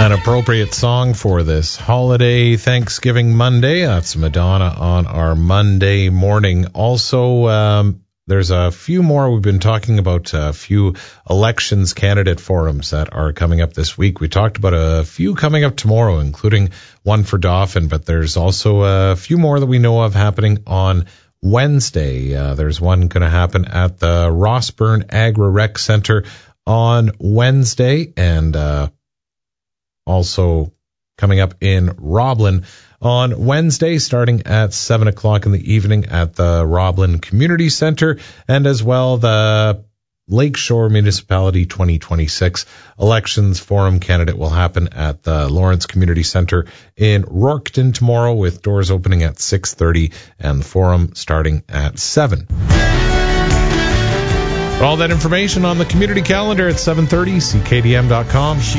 An appropriate song for this holiday Thanksgiving Monday. That's Madonna on our Monday morning. Also, there's a few more. We've been talking about a few elections candidate forums that are coming up this week. We talked about a few coming up tomorrow, including one for Dauphin, but there's also a few more that we know of happening on Wednesday. There's one going to happen at the Rossburn Agri-Rec Center on Wednesday, and also coming up in Roblin on Wednesday, starting at 7 o'clock in the evening at the Roblin Community Center, and as well the Lakeshore Municipality 2026 Elections Forum candidate will happen at the Lawrence Community Center in Rorketon tomorrow, with doors opening at 6:30 and the forum starting at 7. All that information on the community calendar at 7:30, ckdm.com.